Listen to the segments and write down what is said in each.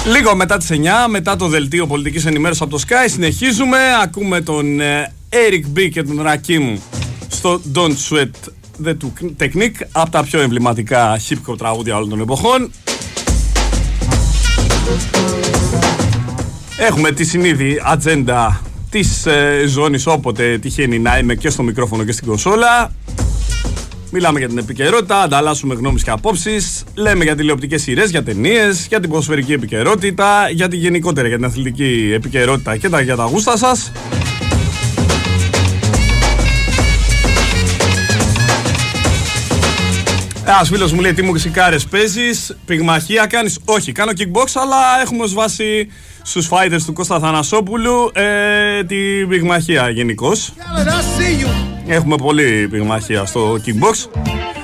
Λίγο μετά τις 9, μετά το δελτίο πολιτικής ενημέρωσης από το Sky, συνεχίζουμε. Ακούμε τον Eric B και τον Rakim στο Don't Sweat the Technique, από τα πιο εμβληματικά hip hop τραγούδια όλων των εποχών. Έχουμε τη συνήθη ατζέντα της ζώνης, όποτε τυχαίνει να είμαι και στο μικρόφωνο και στην κονσόλα. Μιλάμε για την επικαιρότητα, ανταλλάσσουμε γνώμες και απόψεις. Λέμε για τηλεοπτικές σειρές, για ταινίες, για την ποδοσφαιρική επικαιρότητα, για τη γενικότερα, για την αθλητική επικαιρότητα και για τα γούστα σας. Ένας φίλος μου λέει: τι μουσικάρες παίζεις, πυγμαχία κάνεις? Όχι, κάνω kickbox, αλλά έχουμε ως βάση στους fighters του Κώστα Θανασόπουλου την πυγμαχία γενικώς. Έχουμε πολύ πυγμαχία στο kickbox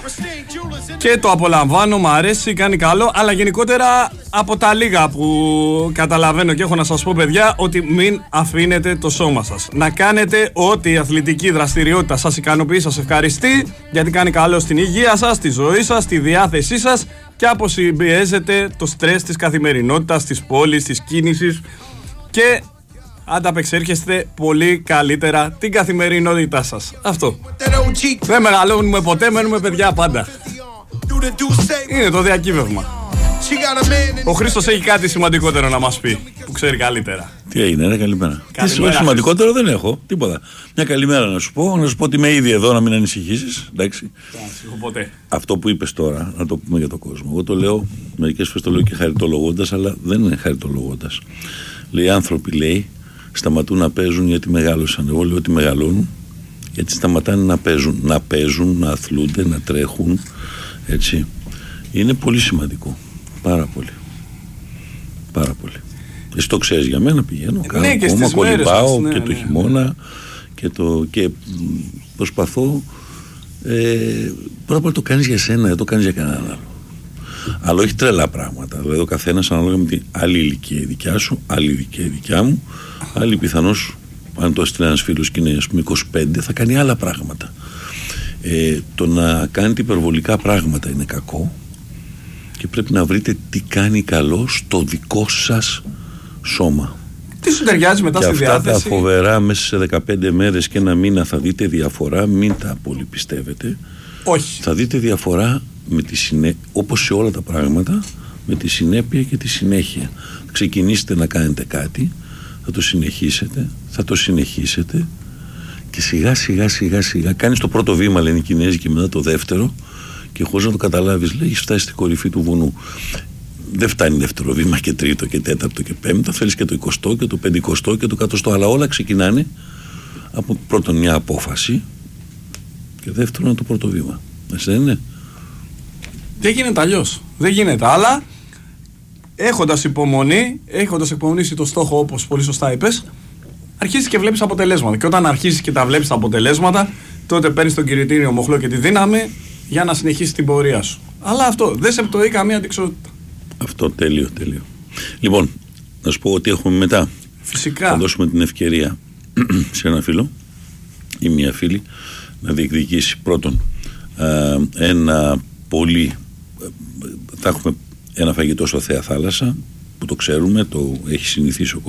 και το απολαμβάνω, μου αρέσει, κάνει καλό, αλλά γενικότερα από τα λίγα που καταλαβαίνω και έχω να σας πω, παιδιά, ότι μην αφήνετε το σώμα σας. Να κάνετε ό,τι η αθλητική δραστηριότητα σας ικανοποιεί, σας ευχαριστεί, γιατί κάνει καλό στην υγεία σας, στη ζωή σας, στη διάθεσή σας και αποσυμπιέζετε το στρες της καθημερινότητας, της πόλης, της κίνησης και ανταπεξέρχεστε πολύ καλύτερα την καθημερινότητά σας. Αυτό. Δεν μεγαλώνουμε ποτέ, μένουμε παιδιά πάντα. Είναι το διακύβευμα. Ο Χρήστος έχει κάτι σημαντικότερο να μας πει, που ξέρει καλύτερα. Τι έγινε, ρε, καλημέρα. Τι σημαντικότερο δεν έχω, τίποτα. Μια καλημέρα να σου πω ότι είμαι ήδη εδώ, να μην ανησυχήσεις. Εντάξει. Ποτέ. Αυτό που είπες τώρα, να το πούμε για τον κόσμο. Εγώ το λέω, μερικές φορές το λέω και χαριτολογώντας, αλλά δεν είναι χαριτολογώντας. Λέει, άνθρωποι, λέει, σταματούν να παίζουν γιατί μεγάλωσαν. Εγώ λέω ότι μεγαλώνουν γιατί σταματάνε να παίζουν. Να παίζουν, να αθλούνται, να τρέχουν. Έτσι. Είναι πολύ σημαντικό. Πάρα πολύ. Πάρα πολύ. Εσύ το ξέρεις για μένα, πηγαίνω, κάνω ακόμα, κολυμπάω και το χειμώνα και προσπαθώ. Πρώτα απ' όλα το κάνεις για σένα, δεν το κάνεις για κανέναν άλλο. Αλλά όχι τρελά πράγματα. Δηλαδή ο καθένας ανάλογα με την άλλη ηλικία η δικιά σου, άλλη ηλικία η δικιά μου, άλλη πιθανώς, αν το έστειλε ένας φίλος και είναι, ας πούμε, 25, θα κάνει άλλα πράγματα. Το να κάνετε υπερβολικά πράγματα είναι κακό και πρέπει να βρείτε τι κάνει καλό στο δικό σας σώμα. Τι σου ταιριάζει μετά και στη διάθεση. Αυτά τα φοβερά μέσα σε 15 μέρες και ένα μήνα θα δείτε διαφορά, μην τα πολύ πιστεύετε. Όχι. Θα δείτε διαφορά με όπως σε όλα τα πράγματα, με τη συνέπεια και τη συνέχεια. Ξεκινήσετε να κάνετε κάτι, θα το συνεχίσετε και σιγά σιγά κάνεις το πρώτο βήμα, λένε οι Κινέζοι, και μετά το δεύτερο, και χωρίς να το καταλάβεις, λέει, έχεις φτάσει στην κορυφή του βουνού. Δεν φτάνει δεύτερο βήμα και τρίτο και τέταρτο και πέμπτο, θέλεις και το 20ο και το 50ο και το 100ο, αλλά όλα ξεκινάνε από πρώτον μια απόφαση και δεύτερον το πρώτο βήμα. Έτσι δεν είναι? Δεν γίνεται αλλιώς. Δεν γίνεται. Αλλά έχοντας υπομονή, έχοντας εκπονήσει το στόχο, όπως πολύ σωστά είπες, αρχίζεις και βλέπεις αποτελέσματα. Και όταν αρχίζεις και τα βλέπεις τα αποτελέσματα, τότε παίρνεις τον κηρυτήριο μοχλό και τη δύναμη για να συνεχίσεις την πορεία σου. Αλλά αυτό δεν σε πτωεί καμία αντικσότητα. Αυτό τέλειο. Λοιπόν, να σου πω ότι έχουμε μετά. Φυσικά. Θα δώσουμε την ευκαιρία σε ένα φίλο ή μια φίλη να διεκδικήσει πρώτον ένα πολύ. Θα έχουμε ένα φαγητό στο Θέα Θάλασσα, που το ξέρουμε, το έχει συνηθίσει ο